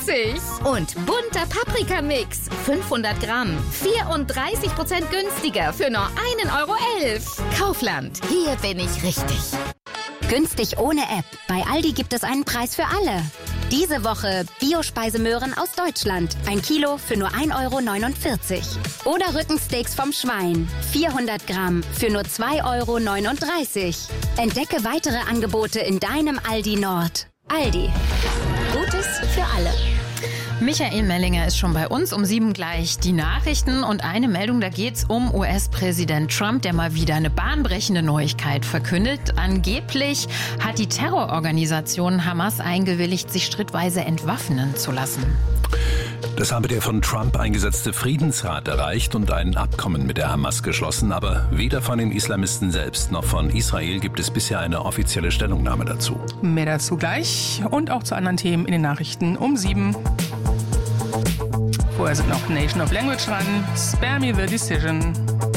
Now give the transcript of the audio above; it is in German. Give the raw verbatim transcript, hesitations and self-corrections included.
neunundvierzig. Und bunter Paprikamix, fünfhundert Gramm, vierunddreißig Prozent günstiger für nur ein Euro elf. Kaufland, hier bin ich richtig. Günstig ohne App. Bei Aldi gibt es einen Preis für alle. Diese Woche Bio-Speisemöhren aus Deutschland. Ein Kilo für nur ein Euro neunundvierzig. Oder Rückensteaks vom Schwein. vierhundert Gramm für nur zwei Euro neununddreißig. Entdecke weitere Angebote in deinem Aldi Nord. Aldi. Gutes für alle. Michael Mellinger ist schon bei uns, um sieben gleich die Nachrichten und eine Meldung, da geht's um U S-Präsident Trump, der mal wieder eine bahnbrechende Neuigkeit verkündet. Angeblich hat die Terrororganisation Hamas eingewilligt, sich schrittweise entwaffnen zu lassen. Das habe der von Trump eingesetzte Friedensrat erreicht und ein Abkommen mit der Hamas geschlossen. Aber weder von den Islamisten selbst noch von Israel gibt es bisher eine offizielle Stellungnahme dazu. Mehr dazu gleich und auch zu anderen Themen in den Nachrichten um sieben. Vorher sind noch Nation of Language dran. Spare Me the Decision.